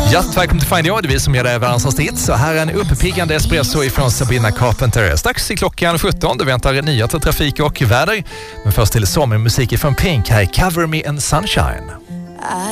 Hjärtligt välkommen till Find Your, det är vi som ger dig världens hit. Så här är en uppiggande espresso ifrån Sabrina Carpenter. Strax i klockan 17, det väntar nyheter, trafik och väder. Men först till sommarmusik från Pink, här är Cover Me in Sunshine.